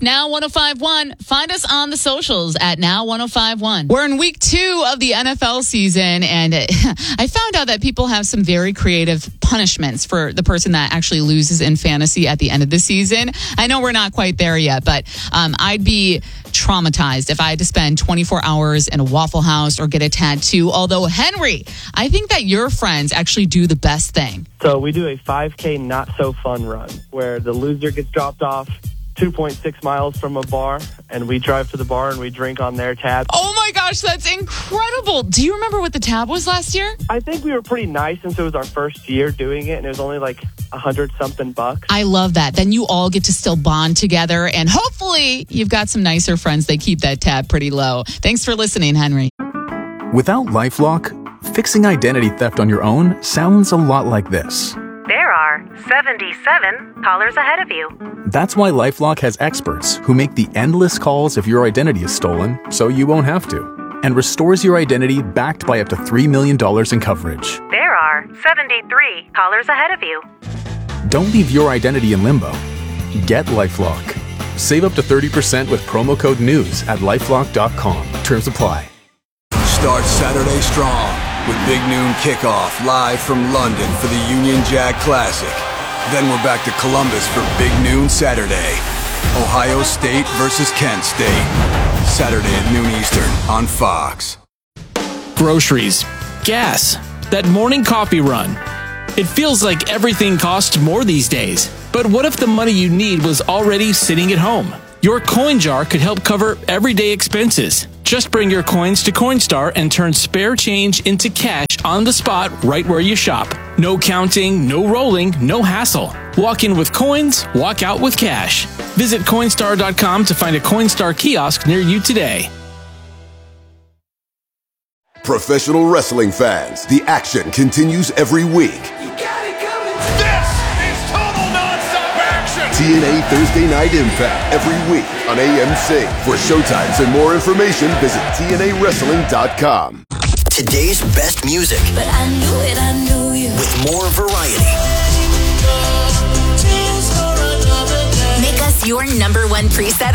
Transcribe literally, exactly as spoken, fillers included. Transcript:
Now one oh five one. Find us on the socials at Now one oh five one. We're in week two of the N F L season, and I found out that people have some very creative punishments for the person that actually loses in fantasy at the end of the season. I know we're not quite there yet, but um, I'd be traumatized if I had to spend twenty-four hours in a Waffle House or get a tattoo. Although, Henry, I think that your friends actually do the best thing. So we do a five K not so fun run where the loser gets dropped off two point six miles from a bar, and we drive to the bar and we drink on their tab. Oh my gosh, that's incredible. Do you remember what the tab was last year? I think we were pretty nice since it was our first year doing it, and it was only like a hundred something bucks. I love that. Then you all get to still bond together, and hopefully you've got some nicer friends. They keep that tab pretty low. Thanks for listening, Henry. Without LifeLock, fixing identity theft on your own sounds a lot like this. There are seventy-seven callers ahead of you. That's why LifeLock has experts who make the endless calls if your identity is stolen, so you won't have to, and restores your identity backed by up to three million dollars in coverage. There are seventy-three callers ahead of you. Don't leave your identity in limbo. Get LifeLock. Save up to thirty percent with promo code NEWS at lifelock dot com. Terms apply. Start Saturday strong with Big Noon Kickoff live from London for the Union Jack Classic. Then we're back to Columbus for Big Noon Saturday. Ohio State versus Kent State. Saturday at noon Eastern on Fox. Groceries, gas, that morning coffee run. It feels like everything costs more these days. But what if the money you need was already sitting at home? Your coin jar could help cover everyday expenses. Just bring your coins to Coinstar and turn spare change into cash on the spot right where you shop. No counting, no rolling, no hassle. Walk in with coins, walk out with cash. Visit Coinstar dot com to find a Coinstar kiosk near you today. Professional wrestling fans, the action continues every week. T N A Thursday Night Impact every week on A M C. For showtimes and more information, visit T N A wrestling dot com. Today's best music. But I knew it, I knew you. With more variety. Make us your number one preset